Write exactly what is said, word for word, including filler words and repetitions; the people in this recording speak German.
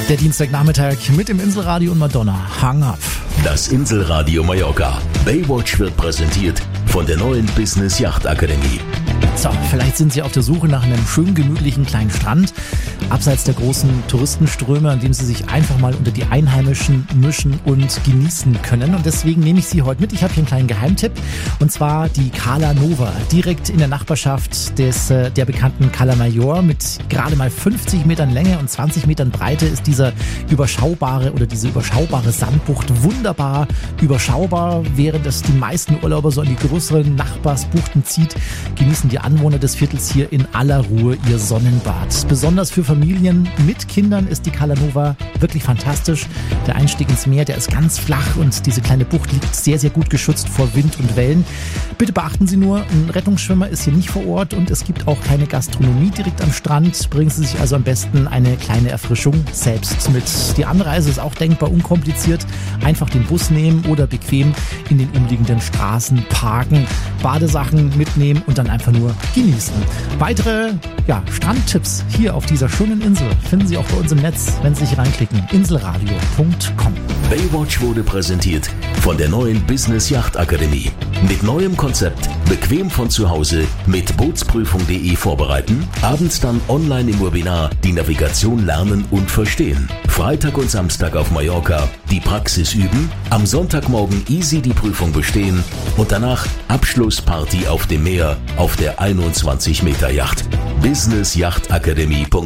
Der Dienstagnachmittag mit dem Inselradio und Madonna. Hang up. Das Inselradio Mallorca. Baywatch wird präsentiert von der neuen Business Yacht Akademie. So, vielleicht sind Sie auf der Suche nach einem schönen, gemütlichen kleinen Strand, abseits der großen Touristenströme, an dem Sie sich einfach mal unter die Einheimischen mischen und genießen können. Und deswegen nehme ich Sie heute mit. Ich habe hier einen kleinen Geheimtipp, und zwar die Cala Nova, direkt in der Nachbarschaft des der bekannten Cala Major. Mit gerade mal fünfzig Metern Länge und zwanzig Metern Breite ist dieser überschaubare oder diese überschaubare Sandbucht wunderbar überschaubar. Während es die meisten Urlauber so an die größeren Nachbarsbuchten zieht, genießen die Anwohner des Viertels hier in aller Ruhe ihr Sonnenbad. Besonders für Familien mit Kindern ist die Cala Nova wirklich fantastisch. Der Einstieg ins Meer, der ist ganz flach und diese kleine Bucht liegt sehr, sehr gut geschützt vor Wind und Wellen. Bitte beachten Sie nur, ein Rettungsschwimmer ist hier nicht vor Ort und es gibt auch keine Gastronomie direkt am Strand. Bringen Sie sich also am besten eine kleine Erfrischung selbst mit. Die Anreise ist auch denkbar unkompliziert. Einfach den Bus nehmen oder bequem in den umliegenden Straßen parken, Badesachen mitnehmen und dann einfach nur genießen. Weitere ja, Strandtipps hier auf dieser schönen Insel finden Sie auch bei uns im Netz, wenn Sie sich reinklicken. inselradio punkt com. Baywatch wurde präsentiert von der neuen Business Yacht Akademie. Mit neuem Konzept, bequem von zu Hause mit Bootsprüfung punkt de vorbereiten, abends dann online im Webinar die Navigation lernen und verstehen. Freitag und Samstag auf Mallorca die Praxis üben, am Sonntagmorgen easy die Prüfung bestehen und danach Abschlussparty auf dem Meer auf der einundzwanzig Meter Yacht. business yacht akademie punkt de